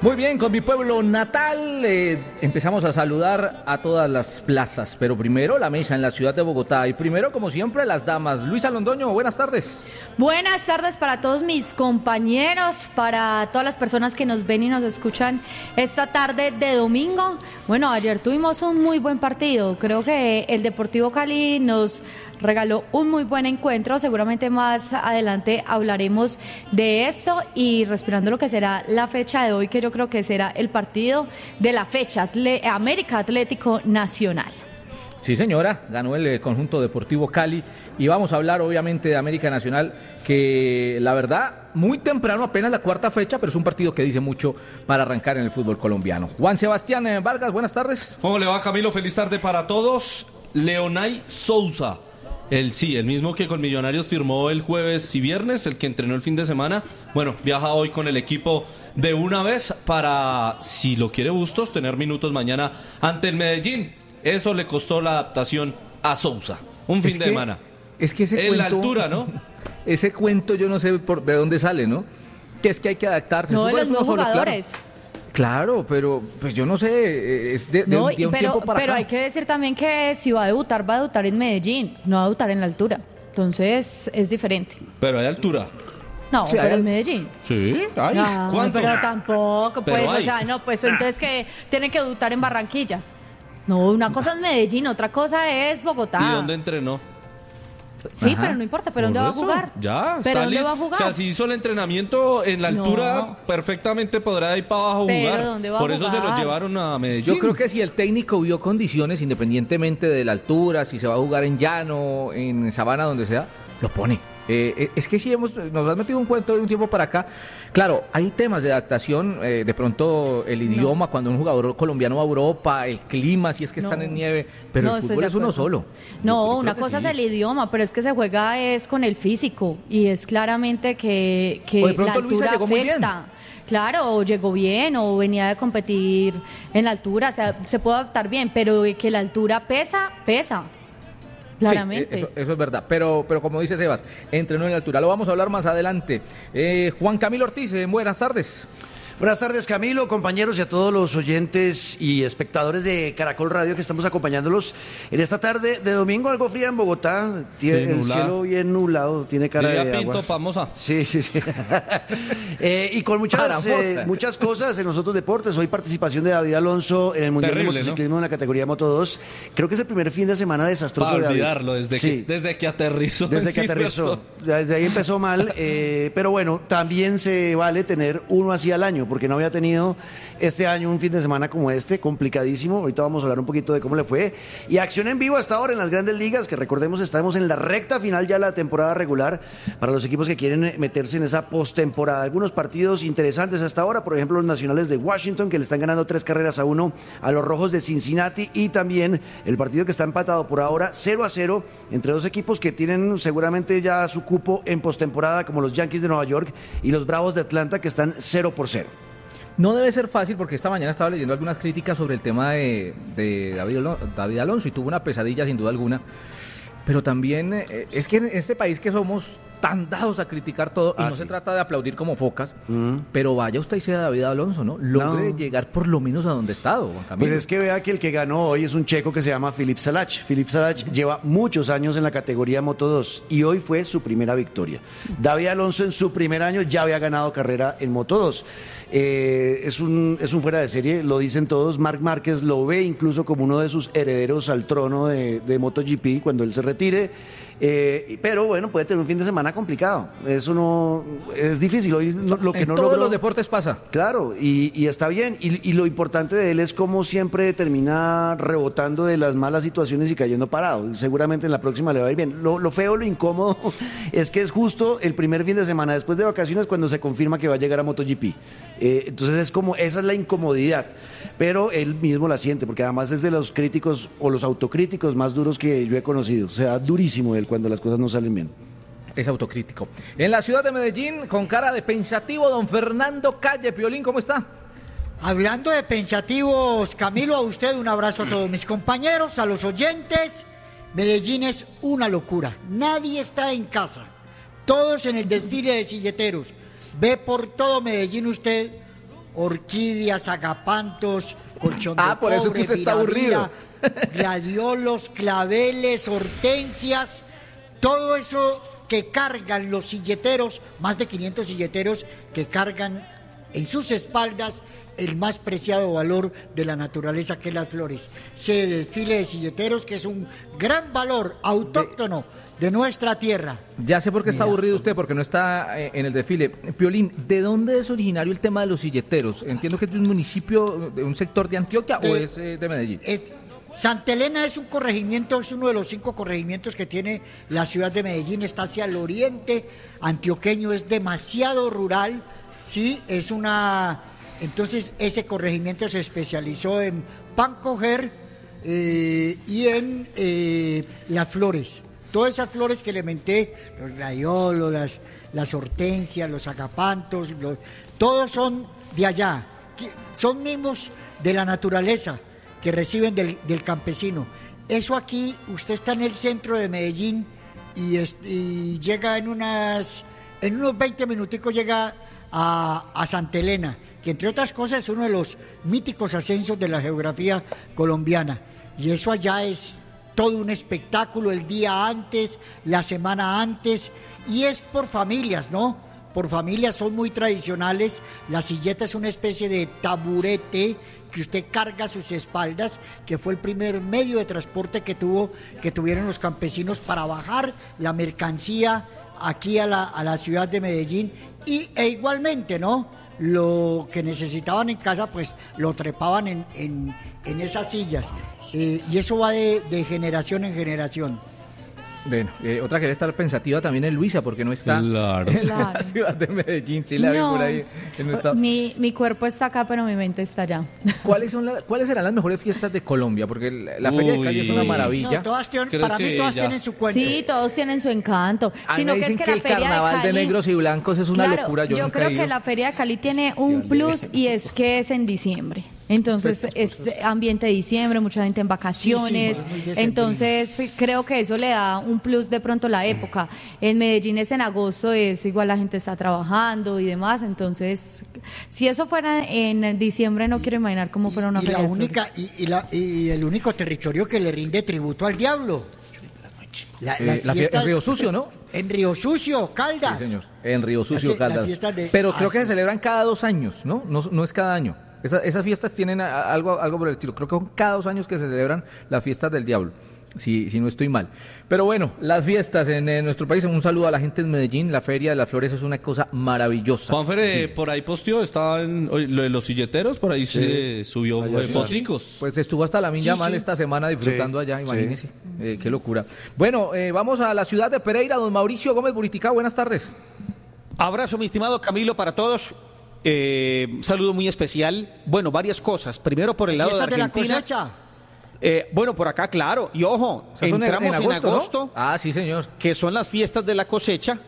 Muy bien, con mi pueblo natal empezamos a saludar a todas las plazas, pero primero la mesa en la ciudad de Bogotá y primero, como siempre, las damas. Luisa Londoño, buenas tardes. Buenas tardes para todos mis compañeros, para todas las personas que nos ven y nos escuchan esta tarde de domingo. Bueno, ayer tuvimos un muy buen partido, creo que el Deportivo Cali nos regaló un muy buen encuentro, seguramente más adelante hablaremos de esto y respirando lo que será la fecha de hoy, que yo creo que será el partido de la fecha, América Atlético Nacional. Sí, señora, ganó el conjunto Deportivo Cali y vamos a hablar obviamente de América Nacional, que la verdad, muy temprano, apenas la cuarta fecha, pero es un partido que dice mucho para arrancar en el fútbol colombiano. Juan Sebastián Vargas, buenas tardes. ¿Cómo le va, Camilo? Feliz tarde para todos. Leonay Sousa. El mismo que con Millonarios firmó el jueves y viernes, el que entrenó el fin de semana. Bueno, viaja hoy con el equipo de una vez para, si lo quiere Bustos, tener minutos mañana ante el Medellín. Eso le costó la adaptación a Sousa. Un fin de semana. Es que ese en cuento, la altura, ¿no? Ese cuento yo no sé de dónde sale, ¿no? Que es que hay que adaptarse. No, de los nuevos jugadores. Claro, pero pues yo no sé, es de un tiempo para pero acá. hay que decir también que si va a debutar en Medellín, no va a debutar en la altura. Entonces es diferente. Pero hay altura. No, sí, pero en Medellín. Sí, hay. No, ¿Cuánto? pero tampoco, Pero pues, hay. o sea, no, pues entonces que tienen que debutar en Barranquilla. No, una cosa es Medellín, otra cosa es Bogotá. ¿Y dónde entrenó? Sí, Ajá. pero no importa, ¿pero dónde Por va a eso, jugar? Ya, ¿Pero está dónde listo. va a jugar? O sea, si hizo el entrenamiento en la altura, No. perfectamente podrá ir para abajo ¿Pero jugar. dónde va a Por eso se lo jugar? llevaron a Medellín. Yo creo que si el técnico vio condiciones, independientemente de la altura, si se va a jugar en llano, en sabana, donde sea, lo pone. Es que sí nos has metido un cuento de un tiempo para acá. Claro, hay temas de adaptación, de pronto el idioma, cuando un jugador colombiano va a Europa, el clima, si es que están en nieve, pero No, el estoy fútbol de es uno acuerdo. solo. No, Yo una creo que cosa sí. es el idioma, pero es que se juega es con el físico y es claramente que O de pronto la Luisa altura llegó muy bien. afecta. Claro, o llegó bien o venía de competir en la altura, o sea, se puede adaptar bien, pero de que la altura pesa. Claramente. Sí, eso es verdad, pero como dice Sebas, entrenó en la altura, lo vamos a hablar más adelante. Juan Camilo Ortiz, buenas tardes. Buenas tardes, Camilo, compañeros y a todos los oyentes y espectadores de Caracol Radio que estamos acompañándolos en esta tarde de domingo, algo fría en Bogotá, tiene el nublado. cielo bien nublado, tiene cara Diría de Pinto agua. Pamosa. Sí. Y con muchas cosas en los otros deportes. Hoy participación de David Alonso en el Mundial Terrible, de Motociclismo en la categoría Moto 2. Creo que es el primer fin de semana desastroso Para de David. olvidarlo, desde que aterrizó. Desde que aterrizó. Desde ahí empezó mal. Pero bueno, también se vale tener uno así al año, porque no había tenido este año un fin de semana como este, complicadísimo. Ahorita vamos a hablar un poquito de cómo le fue. Y acción en vivo hasta ahora en las grandes ligas, que recordemos estamos en la recta final ya de la temporada regular para los equipos que quieren meterse en esa postemporada. Algunos partidos interesantes hasta ahora, por ejemplo, los Nacionales de Washington, que le están ganando 3-1 a los Rojos de Cincinnati, y también el partido que está empatado por ahora 0-0 entre dos equipos que tienen seguramente ya su cupo en postemporada, como los Yankees de Nueva York y los Bravos de Atlanta, que están 0-0. No debe ser fácil porque esta mañana estaba leyendo algunas críticas sobre el tema de David Alonso y tuvo una pesadilla sin duda alguna. Pero también es que en este país que somos tan dados a criticar todo, y no se trata de aplaudir como focas, pero vaya usted y sea David Alonso, ¿no? Logre llegar por lo menos a donde está, Juan Camilo. Pues es que vea que el que ganó hoy es un checo que se llama Filip Salac. Filip Salac lleva muchos años en la categoría Moto 2 y hoy fue su primera victoria. David Alonso en su primer año ya había ganado carrera en Moto 2. Es un fuera de serie, lo dicen todos. Marc Márquez lo ve incluso como uno de sus herederos al trono de MotoGP cuando él se retire. Pero bueno, puede tener un fin de semana complicado. Eso no es difícil. Hoy lo que en no todos logró, los deportes pasa. claro, y está bien. Y lo importante de él es cómo siempre termina rebotando de las malas situaciones y cayendo parado. Seguramente en la próxima le va a ir bien. Lo feo, lo incómodo es que es justo el primer fin de semana después de vacaciones cuando se confirma que va a llegar a MotoGP. Entonces es como, esa es la incomodidad. Pero él mismo la siente, porque además es de los críticos o los autocríticos más duros que yo he conocido. O sea, durísimo él cuando las cosas no salen bien. Es autocrítico. En la ciudad de Medellín, con cara de pensativo, don Fernando Calle. Piolín, ¿cómo está? Hablando de pensativos, Camilo, a usted un abrazo a todos mis compañeros, a los oyentes. Medellín es una locura. Nadie está en casa. Todos en el desfile de silleteros. Ve por todo Medellín usted orquídeas, agapantos, colchón de por eso cobre, usted está viravira, aburrido. gladiolos, claveles, hortensias, todo eso que cargan los silleteros, más de 500 silleteros que cargan en sus espaldas el más preciado valor de la naturaleza, que es las flores. Ese desfile de silleteros que es un gran valor autóctono de nuestra tierra. Ya sé por qué está Mira. aburrido usted, porque no está en el desfile. Piolín, ¿de dónde es originario el tema de los silleteros? Entiendo que es de un municipio, de un sector de Antioquia o es de Medellín. Santa Elena es un corregimiento, es uno de los 5 corregimientos que tiene la ciudad de Medellín, está hacia el oriente antioqueño, es demasiado rural, ¿sí? Entonces ese corregimiento se especializó en pan coger y en las flores. Todas esas flores que elementé, los gladiolos, las hortensias, los agapantos, todos son de allá, son mismos de la naturaleza que reciben del campesino. Eso aquí, usted está en el centro de Medellín y llega en unos 20 minuticos llega a Santa Elena, que entre otras cosas es uno de los míticos ascensos de la geografía colombiana. Y eso allá es todo un espectáculo el día antes, la semana antes, y es por familias, ¿no? Por familias, son muy tradicionales. La silleta es una especie de taburete que usted carga a sus espaldas, que fue el primer medio de transporte que tuvieron los campesinos para bajar la mercancía aquí a la ciudad de Medellín, e igualmente, ¿no? Lo que necesitaban en casa, pues lo trepaban en esas sillas, y eso va de generación en generación. Bueno, otra que debe estar pensativa también es Luisa, porque no está Claro. en Claro. la ciudad de Medellín. Sí la vi No, por ahí. No está. mi cuerpo está acá, pero mi mente está allá. ¿Cuáles serán las mejores fiestas de Colombia? Porque la Feria de Calle es una Uy. maravilla. No, todas Creo para que mí todas ya. tienen su cuento. Sí, todos tienen su encanto. A mí Sino me que dicen es que que el la Feria carnaval de Cali, negros y blancos es una claro, locura. Yo nunca creo he ido. que la Feria de Cali tiene un plus y es que es en diciembre. Entonces es ambiente de diciembre, mucha gente en vacaciones. Sí, sí, muy decembrino. Entonces creo que eso le da un plus de pronto la época. En Medellín es en agosto, es igual la gente está trabajando y demás. Entonces, si eso fuera en diciembre, no quiero imaginar cómo fuera una y feria la de flores. única y el único territorio que le rinde tributo al diablo. Las fiestas- En Río Sucio, ¿no? En Río Sucio, Caldas. Sí, señor. En Río Sucio, Las Caldas. fiestas de- Pero creo que sí. se celebran cada 2 años, ¿no? No es cada año. Esas fiestas tienen algo por el estilo. Creo que son cada 2 años que se celebran las fiestas del diablo, si no estoy mal. Pero bueno, las fiestas en nuestro país. Un saludo a la gente en Medellín. La Feria de las Flores es una cosa maravillosa. Juanfer, por ahí posteó, estaba en lo de los silleteros, por ahí se subió foticos. Pues estuvo hasta la Minya Sí, Mal sí. esta semana disfrutando Sí, allá, sí. imagínese. Qué locura. Bueno, vamos a la ciudad de Pereira. Don Mauricio Gómez Buritica, buenas tardes. Abrazo, mi estimado Camilo, para todos. Un saludo muy especial. Bueno, varias cosas. Primero por el lado de Fiestas de la Argentina. cosecha. Bueno, por acá, claro. Y ojo, O sea, son entramos en agosto, ¿no? Ah, sí, señor. que son las fiestas de la cosecha.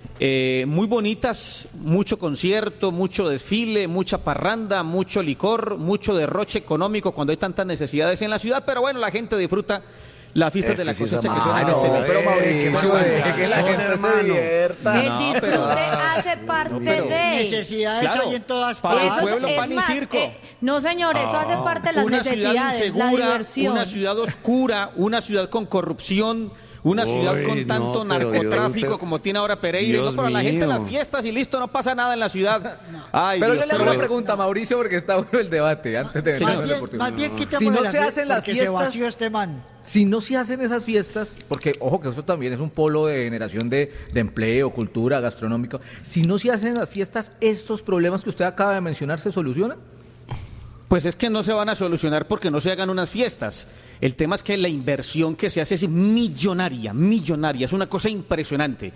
Muy bonitas, mucho concierto, mucho desfile, mucha parranda, mucho licor, mucho derroche económico cuando hay tantas necesidades en la ciudad. Pero bueno, la gente disfruta las fiestas de la sí es cosecha que son amable. este No, mes. pero Mauricio, que la son gente se hermano. divierta. El disfrute hace parte de... Necesidades Claro, hay en todas para el partes. pueblo, pan y circo. No, señor, eso hace parte de las Una ciudad necesidades, la insegura, diversión. una ciudad oscura, una ciudad con corrupción, una ciudad Uy, con tanto no, pero narcotráfico Dios, como tiene ahora Pereira. Dios No, pero la gente en las mío. fiestas y listo, no pasa nada en la ciudad. Ay, Pero Dios, yo le hago pero- una pregunta, Mauricio, porque está bueno el debate antes de Señor. venir al Más deportivo. bien quitémosle Si no las se hacen las porque se fiestas, vació este man. si no se hacen esas fiestas, porque ojo que eso también es un polo de generación de empleo, cultura, gastronómico. Si no se hacen las fiestas, estos problemas que usted acaba de mencionar se solucionan. Pues es que no se van a solucionar porque no se hagan unas fiestas. El tema es que la inversión que se hace es millonaria, es una cosa impresionante.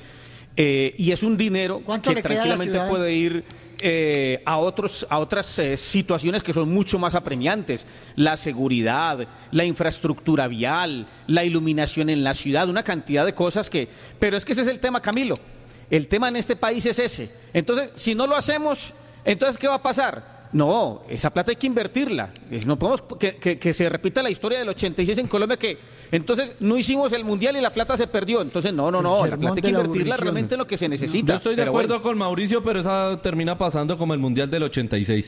Y es un dinero ¿Cuánto que le queda a la tranquilamente ciudad? puede ir a otras situaciones que son mucho más apremiantes. La seguridad, la infraestructura vial, la iluminación en la ciudad, una cantidad de cosas que... Pero es que ese es el tema, Camilo. El tema en este país es ese. Entonces, si no lo hacemos, entonces, ¿qué va a pasar? No, esa plata hay que invertirla. No podemos que se repita la historia del 86 en Colombia, que entonces no hicimos el mundial y la plata se perdió. Entonces, no, la sermón plata hay de que la invertirla aburrición. realmente en lo que se necesita. Yo estoy de Pero acuerdo bueno. con Mauricio, pero esa termina pasando como el Mundial del 86.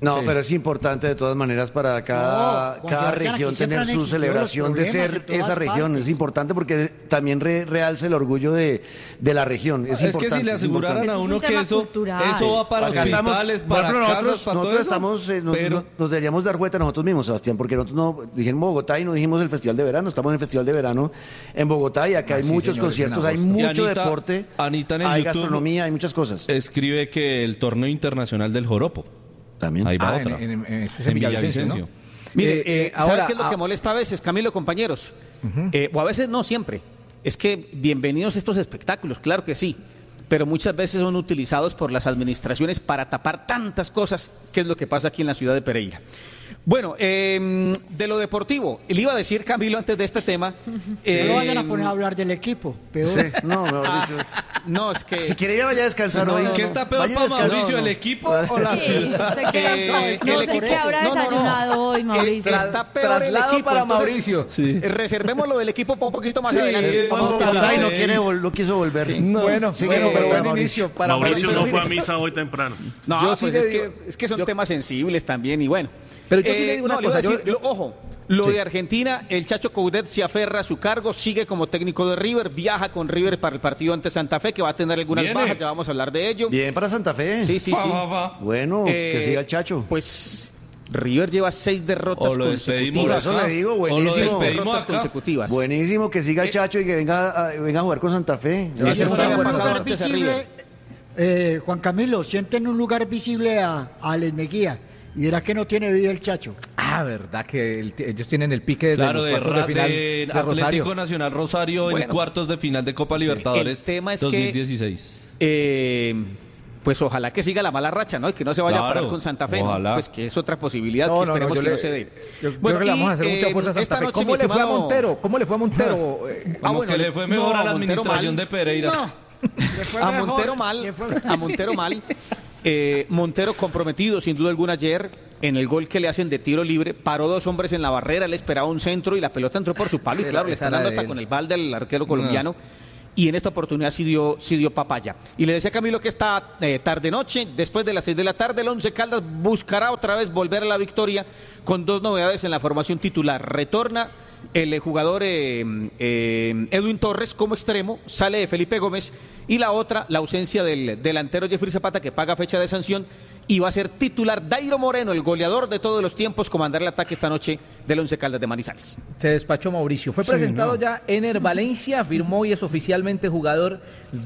No, Sí. pero es importante de todas maneras para cada Juan Sebastián, región aquí siempre tener han su existido celebración los de problemas ser en todas esa región. partes. Es importante porque también realza el orgullo de la región. Es Es que importante. si le es aseguraran importante. a Eso es uno un que tema eso cultural. va para Acá estamos, hospitales, por para ejemplo, casas, para todo nosotros eso. estamos, Pero nos deberíamos dar cuenta nosotros mismos, Sebastián, porque nosotros no dijimos Bogotá y no dijimos el Festival de Verano. Estamos en el Festival de Verano en Bogotá y acá hay sí, muchos señores, en conciertos, hay agosto. Y mucho Anita- deporte, Anita en el hay YouTube gastronomía, hay muchas cosas. escribe que el torneo internacional del joropo. También. Ahí va Ah, otra. eso es en Villavicencio, ¿no? Mire, ¿sabe ahora, qué es lo que molesta a veces, Camilo, compañeros? O a veces no siempre. Es que bienvenidos estos espectáculos, claro que sí, pero muchas veces son utilizados por las administraciones para tapar tantas cosas, que es lo que pasa aquí en la ciudad de Pereira. Bueno, de lo deportivo, le iba a decir, Camilo, antes de este tema... No lo vayan a poner a hablar del equipo, peor. Sí, no, mejor dicho. No, es que... Si quiere ir, vaya a descansar hoy. ¿Qué está peor Vaya a para descansar. Mauricio, No, el no. equipo o la ciudad? Sé que, no sé qué habrá No, no, no. desayunado hoy, Mauricio. Está peor el Traslado equipo. para entonces, Mauricio. reservemos lo del equipo para un poquito más Sí, adelante. Fue en Vamos a Bogotá y no seis. no quiso volver. Bueno, Sí, bueno, que pero buen Mauricio. inicio para Mauricio no Mauricio. fue a misa hoy temprano. No, Yo sí pues le es, digo- es que son yo- temas sensibles también y bueno. Pero yo sí le digo una no, le iba a cosa, decir, ojo, lo Sí. de Argentina, el Chacho Coudet se aferra a su cargo, sigue como técnico de River, viaja con River para el partido ante Santa Fe, que va a tener algunas Viene. bajas, ya vamos a hablar de ello. Bien para Santa Fe. Sí, sí, Fa, sí. fa, fa. Bueno, que Eh, siga el Chacho. Pues River lleva 6 derrotas O lo despedimos Por eso consecutivas. le digo, O lo buenísimo. despedimos Derrotas acá. consecutivas. Buenísimo que siga el Chacho y que venga a jugar con Santa Fe. Sí, Va a eso ser está muy bien bueno. pasado lugar antes a visible, Juan Camilo, sienten un lugar visible a Alex Mejía. Y verá que no tiene vida el Chacho. Ah, verdad que ellos tienen el pique de Claro, los de, cuartos de final de Atlético Rosario. Nacional Rosario en Bueno. cuartos de final de Copa Libertadores El tema es que- 2016. Pues ojalá que siga la mala racha, ¿no? Y que no se vaya a Claro, parar con Santa Fe, ¿no? ojalá. Pues que es otra posibilidad No, que no, esperemos yo que le- no se dé. Yo creo que le vamos a hacer mucha fuerza a Santa esta Fe. noche, ¿Cómo mi le fue a estimado- Montero? ¿Cómo le fue a Montero? Como bueno, que le fue mejor no, a la Montero administración mal. de Pereira. Le fue A mejor. Montero mal, Le fue- a Montero mal. Montero comprometido sin duda alguna ayer en el gol que le hacen de tiro libre, paró 2 hombres en la barrera, él esperaba un centro y la pelota entró por su palo y Esa claro, le esa están era dando de hasta él. con el balde al arquero colombiano. Y en esta oportunidad sí dio papaya. Y le decía a Camilo que esta tarde-noche, después de las 6 de la tarde, el Once Caldas buscará otra vez volver a la victoria con 2 novedades en la formación titular. Retorna el jugador Edwin Torres como extremo, sale de Felipe Gómez y la otra, la ausencia del delantero Jeffrey Zapata que paga fecha de sanción y va a ser titular Dairo Moreno, el goleador de todos los tiempos, comandar el ataque esta noche del Once Caldas de Manizales. Se despachó Mauricio. Fue presentado ya Ener Valencia, firmó y es oficialmente jugador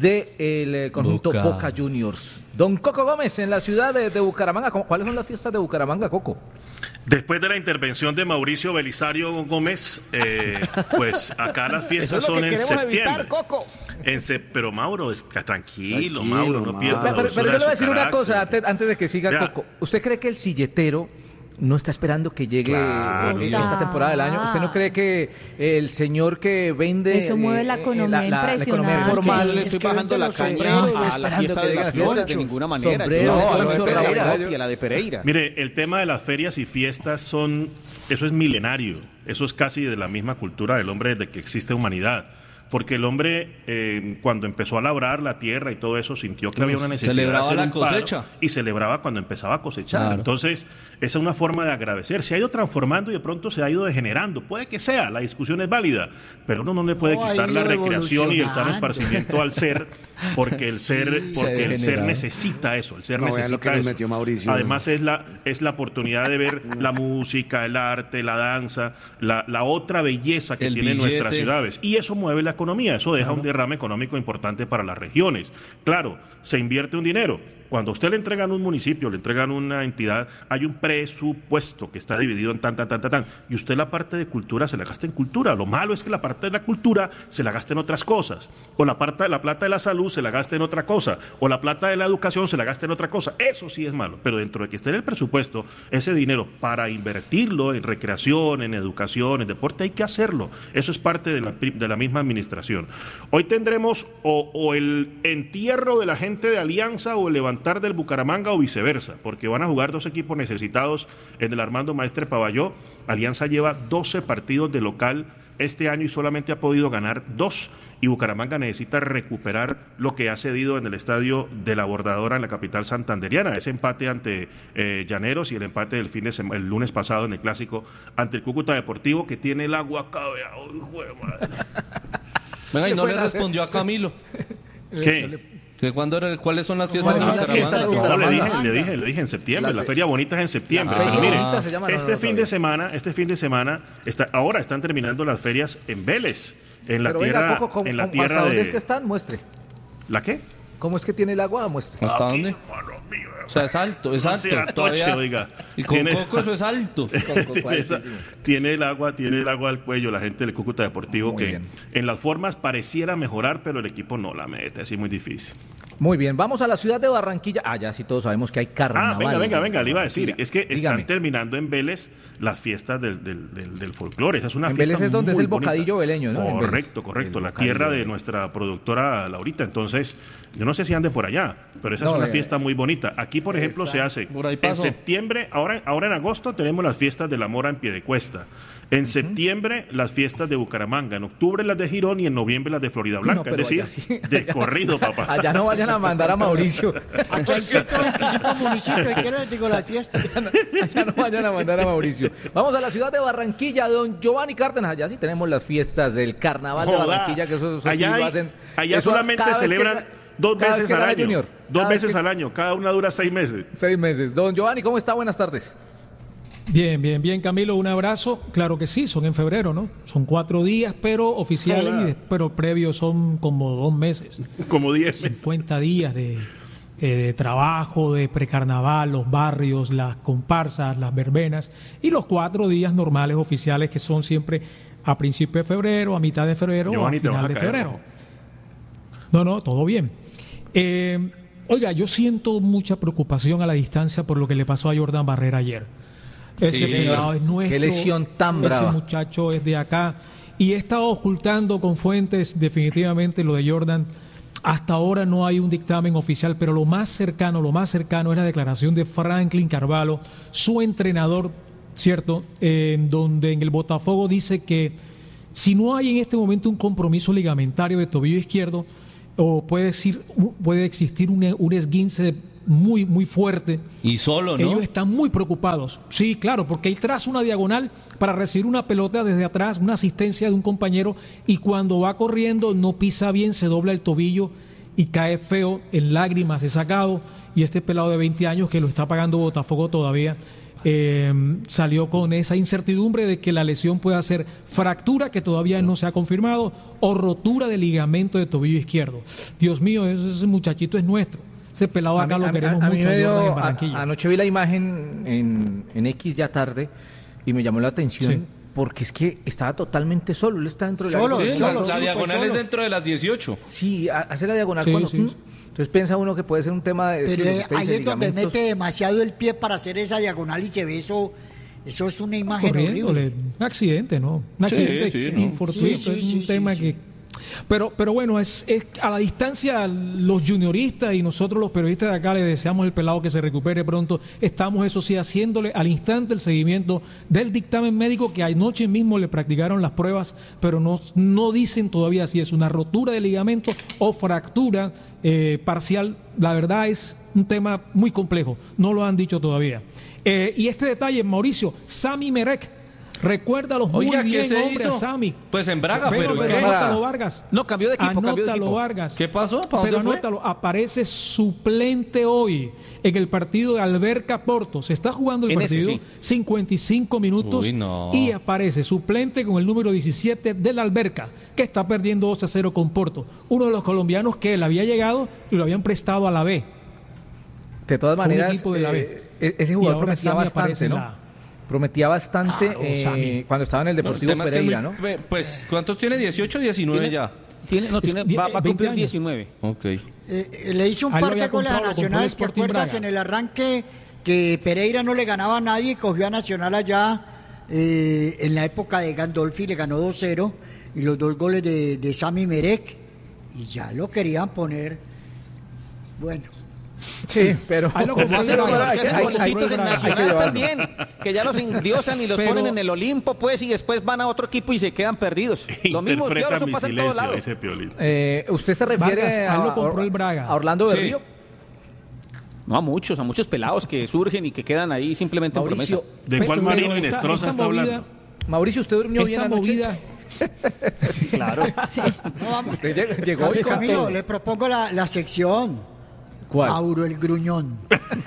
del conjunto Boca. Boca Juniors. Don Coco Gómez en la ciudad de Bucaramanga. ¿Cuáles son las fiestas de Bucaramanga, Coco? Después de la intervención de Mauricio Belisario Gómez, pues acá las fiestas son en septiembre. Coco. Pero Mauro, tranquilo, Tranquilo, Mauro, no Mauro. pierda la Pero yo dulzura le de voy a su decir una carácter. cosa antes de que siga Ya. Coco. ¿Usted cree que el silletero no está esperando que llegue Claro. esta temporada del año? ¿Usted no cree que el señor que vende Eso mueve la economía la economía impresionante. informal No le Es estoy que bajando vende la los caña sombreros, a está la esperando fiesta que de llegue las la fiesta. flores de ninguna manera. Sombrero, Yo no, solamente lo de la Pereira. propia, la de Pereira. Mire, el tema de las ferias y fiestas eso es milenario, eso es casi de la misma cultura del hombre desde que existe humanidad. Porque el hombre, cuando empezó a labrar la tierra y todo eso, sintió que había una necesidad celebraba de hacer la un paro cosecha. y celebraba cuando empezaba a cosechar. Claro. Entonces, esa es una forma de agradecer. Se ha ido transformando y de pronto se ha ido degenerando. Puede que sea, la discusión es válida, pero uno no le puede No, ha quitar la ido recreación y el sano evolucionando. esparcimiento al ser, porque el ser, porque el ser degenerado. necesita eso, el ser No, vean necesita lo que nos eso. metió Mauricio. Además es la oportunidad de ver la música, el arte, la danza, la otra belleza que El tienen billete. nuestras ciudades. Y eso mueve la economía, eso deja un derrame económico importante para las regiones. Claro, se invierte un dinero. Cuando a usted le entregan un municipio, le entregan una entidad, hay un presupuesto que está dividido en tan. Y usted la parte de cultura se la gasta en cultura. Lo malo es que la parte de la cultura se la gasta en otras cosas. O la plata de la salud se la gasta en otra cosa. O la plata de la educación se la gasta en otra cosa. Eso sí es malo. Pero dentro de que esté en el presupuesto, ese dinero para invertirlo en recreación, en educación, en deporte, hay que hacerlo. Eso es parte de la misma administración. Hoy tendremos o el entierro de la gente de Alianza o el levantar del Bucaramanga o viceversa, porque van a jugar 2 equipos necesitados en el Armando Maestre Pavalló. Alianza lleva 12 partidos de local este año y solamente ha podido ganar 2. Y Bucaramanga necesita recuperar lo que ha cedido en el estadio de la Bordadora en la capital santanderiana. Ese empate ante Llaneros y el empate del el lunes pasado en el Clásico ante el Cúcuta Deportivo, que tiene el agua cabeado. Venga, y no le respondió a Camilo. ¿Qué? ¿Cuáles son las fiestas de Bucaramanga? No, le dije en septiembre, la feria bonita es en septiembre. Pero mire, este fin de semana, ahora están terminando las ferias en Vélez, en la tierra, ¿hasta dónde es que están? Muestre. ¿La qué? ¿Cómo es que tiene el agua? Muestre. ¿Hasta dónde? O sea, es alto. Todavía. Oiga. Y con Coco eso es alto. Tiene el agua al cuello la gente del Cúcuta Deportivo, muy que bien. En las formas pareciera mejorar, pero el equipo no la mete, así muy difícil. Muy bien, vamos a la ciudad de Barranquilla. Ya sí todos sabemos que hay carnaval. Venga, le iba a decir. Es que están terminando en Vélez las fiestas del folclore. Esa es una en fiesta Vélez es donde muy es el bonita. bocadillo veleño, ¿no? Correcto. La tierra de nuestra productora Laurita. Entonces, yo no sé si ande por allá, pero esa es una fiesta muy bonita. Aquí, por ejemplo, se hace en septiembre, ahora en agosto tenemos las fiestas de la Mora en Piedecuesta. En septiembre las fiestas de Bucaramanga, en octubre las de Girón y en noviembre las de Florida Blanca, es decir, de corrido, papá. Allá no vayan a mandar a Mauricio. Aquí hay 125 municipios, ¿qué les digo las fiestas? Allá no vayan a mandar a Mauricio. Vamos a la ciudad de Barranquilla, don Giovanni Cárdenas. Allá sí tenemos las fiestas del carnaval de Barranquilla, que eso allá sí lo hacen. Allá solamente celebran dos veces al año. Dos veces al año, cada una dura 6 meses. 6 meses. Don Giovanni, ¿cómo está? Buenas tardes. Bien, Camilo, un abrazo. Claro que sí, son en febrero, ¿no? Son 4 días, pero oficiales, pero previos son como 2 meses. Como 10 meses. 50 días de trabajo, de precarnaval, los barrios, las comparsas, las verbenas, y los 4 días normales oficiales que son siempre a principio de febrero, a mitad de febrero o a final de febrero. No, todo bien. Oiga, yo siento mucha preocupación a la distancia por lo que le pasó a Jordan Barrera ayer. Ese pelado es nuestro. Qué lesión tan brava. Ese muchacho es de acá. Y he estado ocultando con fuentes definitivamente lo de Jordan. Hasta ahora no hay un dictamen oficial, pero lo más cercano es la declaración de Franklin Carvalho, su entrenador, ¿cierto? Donde en el Botafogo dice que si no hay en este momento un compromiso ligamentario de tobillo izquierdo, o puede existir un esguince muy, muy fuerte. Y solo, ¿no? Ellos están muy preocupados. Sí, claro, porque él traza una diagonal para recibir una pelota desde atrás, una asistencia de un compañero, y cuando va corriendo no pisa bien, se dobla el tobillo y cae feo, en lágrimas, es sacado. Y este pelado de 20 años que lo está pagando Botafogo todavía, salió con esa incertidumbre de que la lesión pueda ser fractura, que todavía no se ha confirmado, o rotura del ligamento de tobillo izquierdo. Dios mío, ese muchachito es nuestro. Ese pelado acá lo queremos mucho en Barranquilla. Anoche vi la imagen en X ya tarde y me llamó la atención porque es que estaba totalmente solo. Él está dentro de la diagonal es dentro de las 18. Sí, hace la diagonal cuando... Entonces piensa uno que puede ser un tema de... Pero ahí es donde mete demasiado el pie para hacer esa diagonal y se ve eso es una imagen horrible. Un accidente, ¿no? Un accidente infortunio, es un tema que... Pero bueno, es a la distancia los junioristas y nosotros los periodistas de acá le deseamos al pelado que se recupere pronto. Estamos, eso sí, haciéndole al instante el seguimiento del dictamen médico, que anoche mismo le practicaron las pruebas, pero no dicen todavía si es una rotura de ligamento o fractura parcial. La verdad es un tema muy complejo, no lo han dicho todavía. Y este detalle, Mauricio, Sami Merek, recuérdalos muy bien, hombre, a Sami. Pues en Braga, pero anótalo, Vargas. No, cambió de equipo. Anótalo, Vargas. ¿Qué pasó? ¿Para pero dónde anótalo, aparece suplente hoy en el partido de Alberca Porto. Se está jugando el partido, 55 minutos. Uy, no. Y aparece suplente con el número 17 del Alberca, que está perdiendo 2-0 con Porto. Uno de los colombianos que él había llegado y lo habían prestado a la B. De todas maneras, de la B. Ese jugador prometía bastante, ¿no? Prometía bastante cuando estaba en el Deportivo Pereira, ¿no? Pues, ¿cuántos tiene? ¿18, 19 ya? Va a cumplir 19. Ok. Le hizo un par de goles a Nacional, ¿te acuerdas en el arranque que Pereira no le ganaba a nadie y cogió a Nacional allá en la época de Gandolfi, le ganó 2-0, y los 2 goles de Sami Merek, y ya lo querían poner. Bueno, Sí, pero Ahí lo ¿Cómo compró el hacen Braga. los que hacen Hay- golecitos en hay- Nacional también? Que ya los endiosan y los Pero- ponen en el Olimpo, pues, y después van a otro equipo y se quedan perdidos. Lo mismo, Interpreta eso mi pasa en todos silencio, lados. dice Piolín. ¿usted se refiere Vargas, ahí lo compró el Braga. a Orlando Sí. Berrío? No, a muchos pelados que surgen y que quedan ahí simplemente en Mauricio, promesa. ¿De cuál Pero Marino esta- Inestrosa esta está movida- hablando? Mauricio, ¿usted durmió bien Esta anoche? movida, Claro. No, vamos. Usted llegó y con Camilo, todo. le propongo la sección. ¿Cuál? Mauro el Gruñón.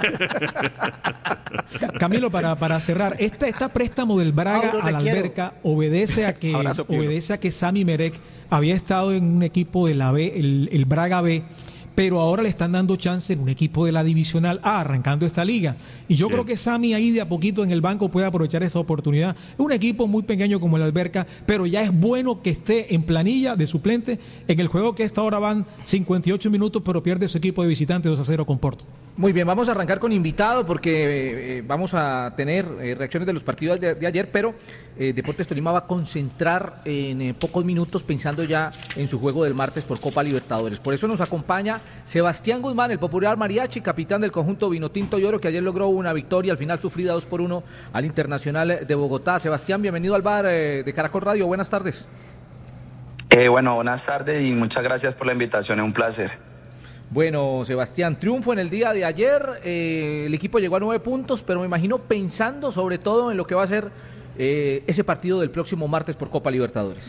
Camilo, para cerrar, esta préstamo del Braga Mauro, te a la quiero. alberca obedece a que Sami Merek había estado en un equipo de la B, el Braga B, pero ahora le están dando chance en un equipo de la Divisional A, arrancando esta liga. Y yo creo que Sami ahí de a poquito en el banco puede aprovechar esa oportunidad. Es un equipo muy pequeño como el Alberca, pero ya es bueno que esté en planilla de suplente en el juego que esta hora van 58 minutos, pero pierde su equipo de visitante 2-0 con Porto. Muy bien, vamos a arrancar con invitado porque vamos a tener reacciones de los partidos de ayer, pero Deportes Tolima va a concentrar en pocos minutos pensando ya en su juego del martes por Copa Libertadores. Por eso nos acompaña Sebastián Guzmán, el popular mariachi, capitán del conjunto Vinotinto y Oro, que ayer logró una victoria, al final sufrida 2-1 al Internacional de Bogotá. Sebastián, bienvenido al bar de Caracol Radio, buenas tardes. Bueno, buenas tardes y muchas gracias por la invitación, es un placer. Bueno, Sebastián, triunfo en el día de ayer, el equipo llegó a 9 puntos, pero me imagino pensando sobre todo en lo que va a ser ese partido del próximo martes por Copa Libertadores.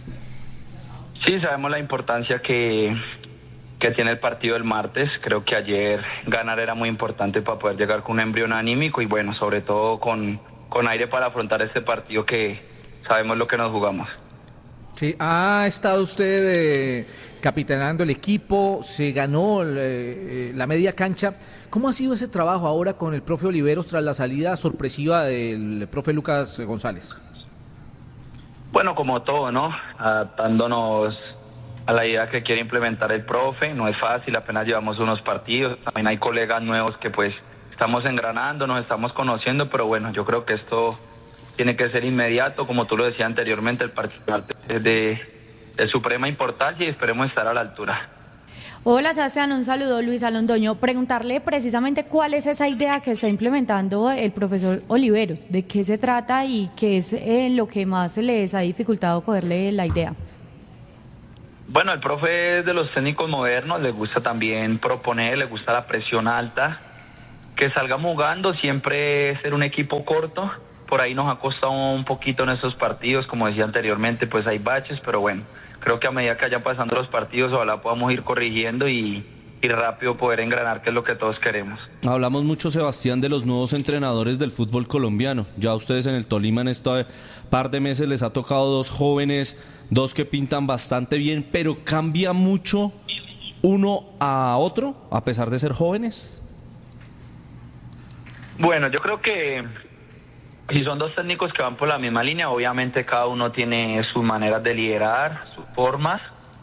Sí, sabemos la importancia que tiene el partido del martes. Creo que ayer ganar era muy importante para poder llegar con un embrión anímico y bueno, sobre todo con aire para afrontar este partido que sabemos lo que nos jugamos. Sí, ha estado usted capitanando el equipo, se ganó la media cancha. ¿Cómo ha sido ese trabajo ahora con el profe Oliveros tras la salida sorpresiva del profe Lucas González? Bueno, como todo, ¿no? Adaptándonos a la idea que quiere implementar el profe. No es fácil, apenas llevamos unos partidos. También hay colegas nuevos que pues estamos engranando, nos estamos conociendo, pero bueno, yo creo que esto tiene que ser inmediato, como tú lo decías anteriormente, el partido es de suprema importancia y esperemos estar a la altura. Hola Sebastián, un saludo, Luisa Londoño. Preguntarle precisamente cuál es esa idea que está implementando el profesor Oliveros, de qué se trata y qué es lo que más les ha dificultado cogerle la idea. Bueno, el profe es de los técnicos modernos, le gusta también proponer, le gusta la presión alta, que salgamos jugando, siempre ser un equipo corto. Por ahí nos ha costado un poquito en estos partidos, como decía anteriormente, pues hay baches, pero bueno, creo que a medida que vayan pasando los partidos, ojalá podamos ir corrigiendo y rápido poder engranar, que es lo que todos queremos. Hablamos mucho, Sebastián, de los nuevos entrenadores del fútbol colombiano. Ya a ustedes en el Tolima en este par de meses les ha tocado 2 jóvenes, 2 que pintan bastante bien, pero cambia mucho uno a otro, a pesar de ser jóvenes. Bueno, yo creo que si son 2 técnicos que van por la misma línea, obviamente cada uno tiene sus maneras de liderar, sus formas,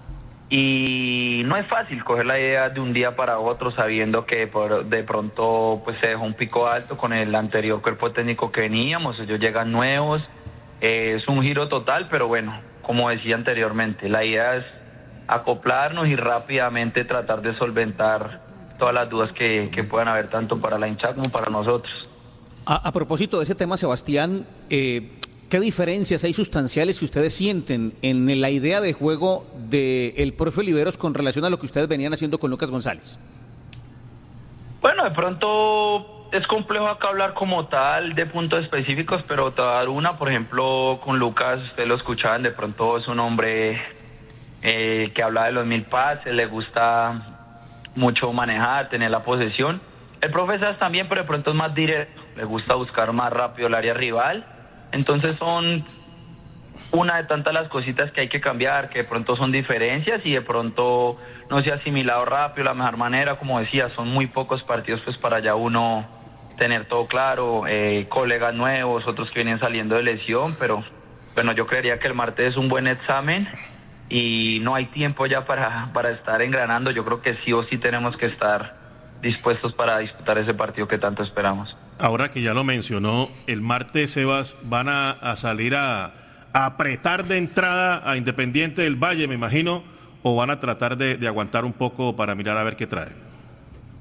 y no es fácil coger la idea de un día para otro sabiendo que de pronto pues se dejó un pico alto con el anterior cuerpo técnico que veníamos, ellos llegan nuevos, es un giro total, pero bueno, como decía anteriormente, la idea es acoplarnos y rápidamente tratar de solventar todas las dudas que puedan haber tanto para la hinchada como para nosotros. A propósito de ese tema, Sebastián, ¿qué diferencias hay sustanciales que ustedes sienten en la idea de juego del profe Oliveros con relación a lo que ustedes venían haciendo con Lucas González? Bueno, de pronto es complejo acá hablar como tal de puntos específicos, pero te voy a dar una, por ejemplo, con Lucas, ustedes lo escuchaban, de pronto es un hombre que habla de los 1000 pases, le gusta mucho manejar, tener la posesión. El profe Sass también, pero de pronto es más directo, le gusta buscar más rápido el área rival. Entonces son una de tantas las cositas que hay que cambiar, que de pronto son diferencias y de pronto no se ha asimilado rápido la mejor manera. Como decía, son muy pocos partidos pues para ya uno tener todo claro, colegas nuevos, otros que vienen saliendo de lesión, pero bueno, yo creería que el martes es un buen examen y no hay tiempo ya para estar engranando. Yo creo que sí o sí tenemos que estar dispuestos para disputar ese partido que tanto esperamos. Ahora que ya lo mencionó, el martes, Sebas, van a salir a apretar de entrada a Independiente del Valle, me imagino, o van a tratar de aguantar un poco para mirar a ver qué trae.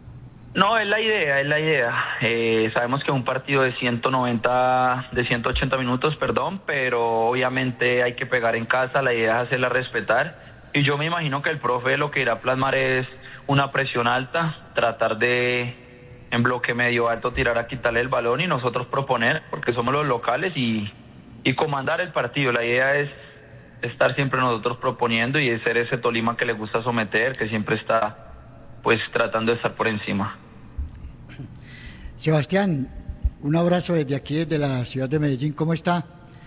No, es la idea, es la idea. Sabemos que es un partido de 180 minutos, pero obviamente hay que pegar en casa, la idea es hacerla respetar. Y yo me imagino que el profe lo que irá a plasmar es una presión alta, tratar de, en bloque medio alto, tirar a quitarle el balón y nosotros proponer, porque somos los locales, y comandar el partido. La idea es estar siempre nosotros proponiendo y ser ese Tolima que le gusta someter, que siempre está pues tratando de estar por encima. Sebastián, un abrazo desde aquí, desde la ciudad de Medellín. ¿Cómo está?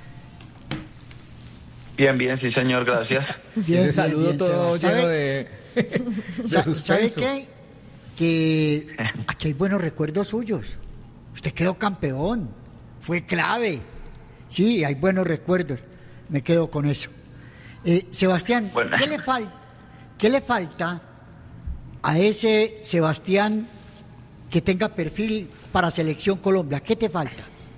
Bien, sí señor, gracias. Bien, saludo todo lleno de ¿Sabe qué? Que aquí hay buenos recuerdos suyos. Usted quedó campeón, fue clave. Sí, hay buenos recuerdos. Me quedo con eso. Sebastián, bueno, ¿qué le falta a ese Sebastián que tenga perfil para Selección Colombia? ¿Qué te falta?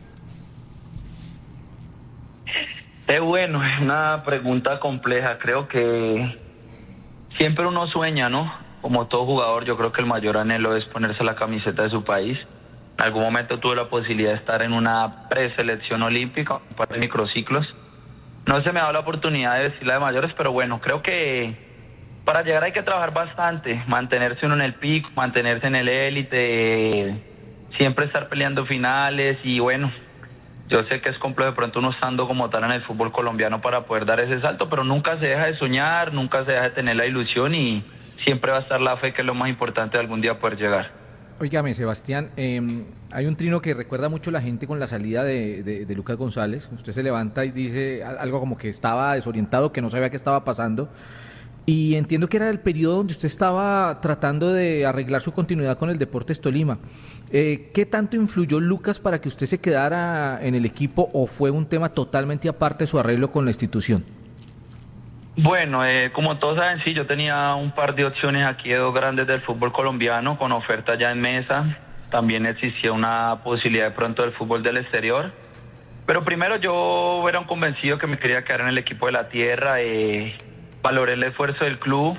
Bueno, es una pregunta compleja. Creo que siempre uno sueña, ¿no? Como todo jugador, yo creo que el mayor anhelo es ponerse la camiseta de su país. En algún momento tuve la posibilidad de estar en una preselección olímpica, un par de microciclos. No se me ha dado la oportunidad de vestir la de mayores, pero bueno, creo que para llegar hay que trabajar bastante, mantenerse uno en el pico, mantenerse en el élite, siempre estar peleando finales y bueno, yo sé que es complejo de pronto uno estando como tal en el fútbol colombiano para poder dar ese salto, pero nunca se deja de soñar, nunca se deja de tener la ilusión y siempre va a estar la fe, que es lo más importante de algún día poder llegar. Óigame, Sebastián, hay un trino que recuerda mucho a la gente con la salida de Lucas González. Usted se levanta y dice algo como que estaba desorientado, que no sabía qué estaba pasando. Y entiendo que era el periodo donde usted estaba tratando de arreglar su continuidad con el Deportes Tolima. ¿Qué tanto influyó Lucas para que usted se quedara en el equipo o fue un tema totalmente aparte de su arreglo con la institución? Bueno, como todos saben, sí, yo tenía un par de opciones aquí de dos grandes del fútbol colombiano con oferta ya en mesa. También existía una posibilidad de pronto del fútbol del exterior. Pero primero yo era un convencido que me quería quedar en el equipo de la tierra. Valoré el esfuerzo del club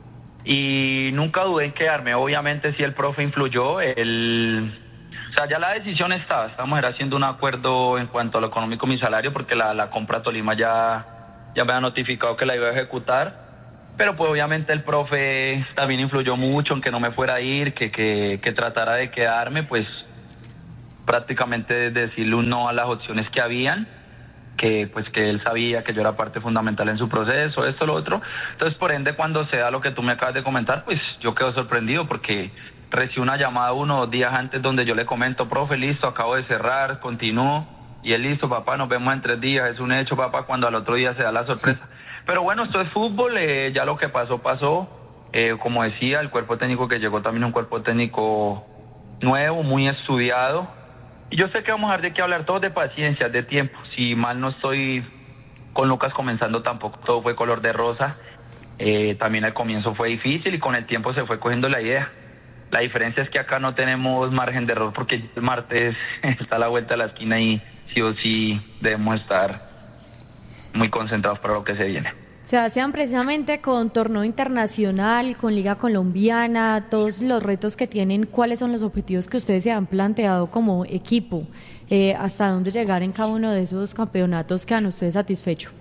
y nunca dudé en quedarme. Obviamente sí el profe influyó. O sea, ya la decisión estaba. Estábamos haciendo un acuerdo en cuanto a lo económico, mi salario, porque la compra a Tolima ya me ha notificado que la iba a ejecutar, pero pues obviamente el profe también influyó mucho en que no me fuera a ir, que tratara de quedarme, pues prácticamente decirle un no a las opciones que habían, que él sabía que yo era parte fundamental en su proceso, esto, lo otro. Entonces, por ende, cuando se da lo que tú me acabas de comentar, pues yo quedo sorprendido porque recibí una llamada 1 o 2 días antes donde yo le comento, profe, listo, acabo de cerrar, continúo. Y él, listo, papá, nos vemos en 3 días, es un hecho, papá, cuando al otro día se da la sorpresa. Pero bueno, esto es fútbol, ya lo que pasó. Como decía, el cuerpo técnico que llegó también es un cuerpo técnico nuevo, muy estudiado. Y yo sé que vamos a dar de qué hablar, todos de paciencia, de tiempo. Si mal no estoy con Lucas comenzando, tampoco todo fue color de rosa. También al comienzo fue difícil y con el tiempo se fue cogiendo la idea. La diferencia es que acá no tenemos margen de error porque el martes está a la vuelta de la esquina y sí o sí debemos estar muy concentrados para lo que se viene. Sebastián, precisamente con torneo internacional, con Liga Colombiana, todos los retos que tienen, ¿cuáles son los objetivos que ustedes se han planteado como equipo? ¿Hasta dónde llegar en cada uno de esos campeonatos quedan ustedes satisfechos?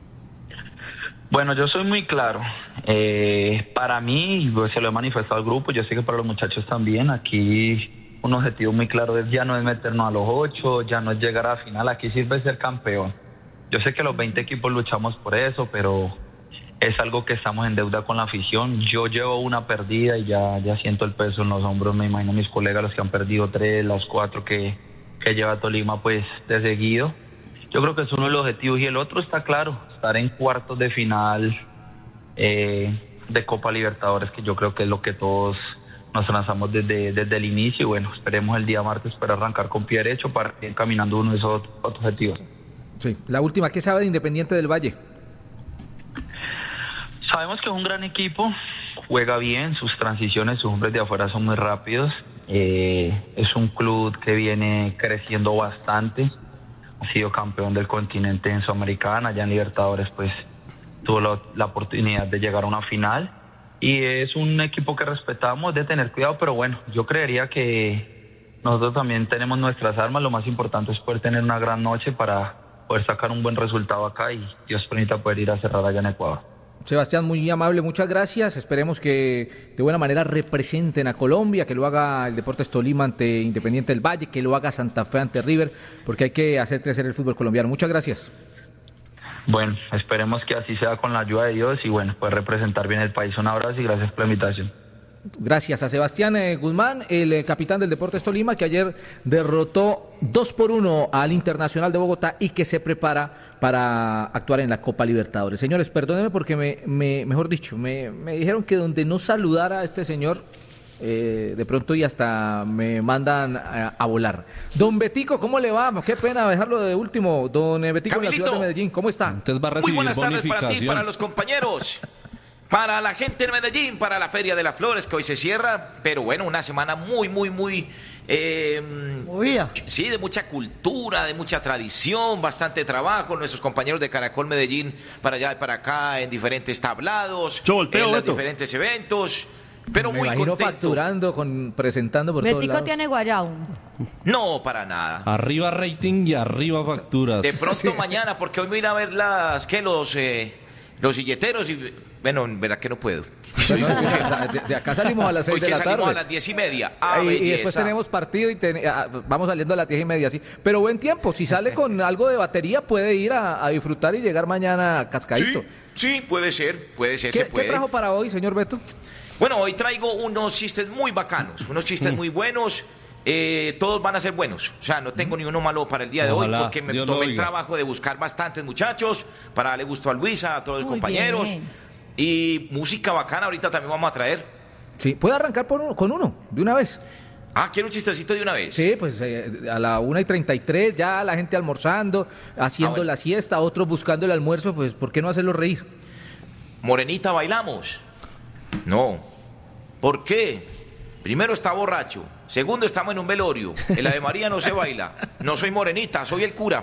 Bueno, yo soy muy claro. Para mí, pues, se lo he manifestado al grupo, yo sé que para los muchachos también, aquí un objetivo muy claro es ya no es meternos a los 8, ya no es llegar a la final, aquí sirve ser campeón. Yo sé que los 20 equipos luchamos por eso, pero es algo que estamos en deuda con la afición. Yo llevo una perdida y ya siento el peso en los hombros, me imagino mis colegas los que han perdido 3, los 4 que lleva Tolima pues de seguido. Yo creo que es uno de los objetivos y el otro está claro, estar en cuartos de final de Copa Libertadores, que yo creo que es lo que todos nos lanzamos desde el inicio y bueno, esperemos el día martes para arrancar con pie derecho para ir caminando uno de esos objetivos. Sí, la última, ¿qué sabe de Independiente del Valle? Sabemos que es un gran equipo, juega bien, sus transiciones, sus hombres de afuera son muy rápidos, es un club que viene creciendo bastante, ha sido campeón del continente en Sudamericana, ya en Libertadores pues tuvo la oportunidad de llegar a una final y es un equipo que respetamos, de tener cuidado, pero bueno, yo creería que nosotros también tenemos nuestras armas. Lo más importante es poder tener una gran noche para poder sacar un buen resultado acá y Dios permita poder ir a cerrar allá en Ecuador. Sebastián, muy amable, muchas gracias. Esperemos que de buena manera representen a Colombia, que lo haga el Deportes Tolima ante Independiente del Valle, que lo haga Santa Fe ante River, porque hay que hacer crecer el fútbol colombiano. Muchas gracias. Bueno, esperemos que así sea con la ayuda de Dios y bueno, poder representar bien el país. Un abrazo y gracias por la invitación. Gracias a Sebastián Guzmán, el capitán del Deportes Tolima, que ayer derrotó 2-1 al Internacional de Bogotá y que se prepara para actuar en la Copa Libertadores. Señores, perdónenme porque mejor dicho, me dijeron que donde no saludara a este señor, de pronto y hasta me mandan a volar. Don Betico, ¿cómo le va? Qué pena dejarlo de último. Don Betico, en la ciudad de Medellín, ¿cómo está? Entonces va a recibir muy buenas tardes para ti, para los compañeros, para la gente de Medellín, para la Feria de las Flores que hoy se cierra, pero bueno, una semana muy movida. Sí, de mucha cultura, de mucha tradición, bastante trabajo. Nuestros compañeros de Caracol Medellín para allá y para acá en diferentes tablados, en los diferentes eventos. Pero me muy imagino contento. facturando, presentando por todos lados. Betico tiene guayao. No, para nada. Arriba rating y arriba facturas. De pronto mañana, porque hoy me voy a ir a ver los silleteros y bueno, en verdad que no puedo. Bueno, de acá salimos a las 6 de la tarde. Salimos a las 10:30. Y después tenemos partido y vamos saliendo a las 10:30, sí. Pero buen tiempo, si sale con algo de batería puede ir a disfrutar y llegar mañana cascadito. Sí, puede ser, se puede. ¿Qué trajo para hoy, señor Beto? Bueno, hoy traigo unos chistes muy bacanos, unos chistes muy buenos. Todos van a ser buenos. O sea, no tengo ni uno malo para el día de hoy porque me tomé el trabajo de buscar bastantes muchachos para darle gusto a Luisa, a todos los compañeros. Bien. Y música bacana ahorita también vamos a traer. Sí, puede arrancar con uno, de una vez. ¿Quiere un chistecito de una vez? Sí, pues a la 1:33 ya la gente almorzando, haciendo la siesta, otros buscando el almuerzo, pues ¿por qué no hacerlo reír? Morenita, ¿bailamos? No. ¿Por qué? Primero está borracho. Segundo, estamos en un velorio. El Ave María no se baila. No soy morenita, soy el cura.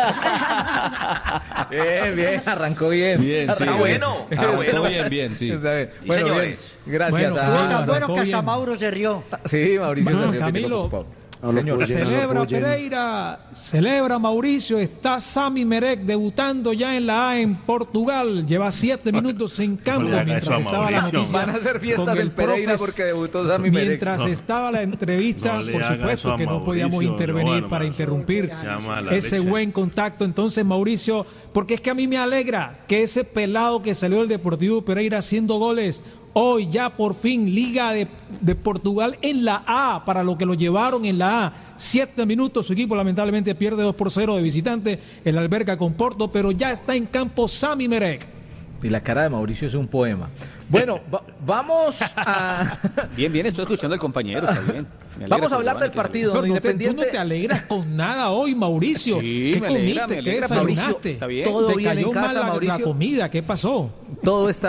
Bien, arrancó bien. Está bueno. Bien, sí. Sí, bueno, señores. Bien. Gracias. Estuvo tan bueno que hasta Mauro se rió. Sí, Mauricio. Bueno, Camilo, señor, celebra Pereira, celebra Mauricio, está Sami Merek debutando ya en la A en Portugal, lleva 7 minutos en campo mientras estaba la noticia. Van a hacer fiestas en Pereira porque debutó Sami Merek. Mientras estaba la entrevista, por supuesto que no podíamos intervenir para interrumpir ese buen contacto. Entonces, Mauricio, porque es que a mí me alegra que ese pelado que salió del Deportivo Pereira haciendo goles, hoy ya por fin Liga de Portugal en la A, para lo que lo llevaron en la A. 7 minutos, su equipo lamentablemente pierde 2-0 de visitante en la Alberca con Porto, pero ya está en campo Sami Merek. Y la cara de Mauricio es un poema. Bueno, vamos a... Bien, estoy escuchando al compañero, está bien. Vamos a hablar del partido. Pero Independiente... tú no te alegras con nada hoy, Mauricio. Sí, ¿Qué me comiste? alegra, ¿Qué desayunaste? Está bien. Todo ¿Te bien cayó en casa, mal la Mauricio. comida? ¿Qué pasó? Todo está